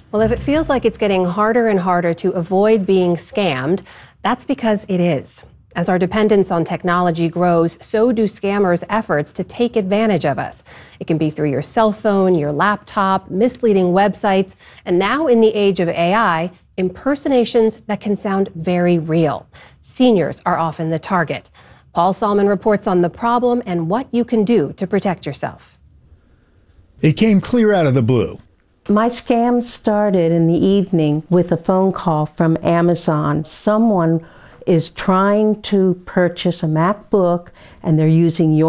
Well, if it feels like it's getting harder and harder to avoid being scammed, that's because it is. As our dependence on technology grows, so do scammers' efforts to take advantage of us. It can be through your cell phone, your laptop, misleading websites, and now in the age of AI, impersonations that can sound very real. Seniors are often the target. Paul Salmon reports on the problem and what you can do to protect yourself. It came clear out of the blue. My scam started in the evening with a phone call from Amazon. Someone is trying to purchase a MacBook and they're using your